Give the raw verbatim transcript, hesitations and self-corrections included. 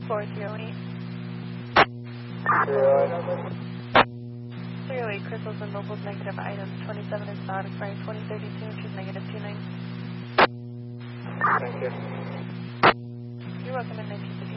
four zero eight. three oh eight, crystals and mobiles, negative items. twenty-seven is not expiring twenty thirty-two, choose negative two nine. Thank you. You're welcome in nineteen fifty.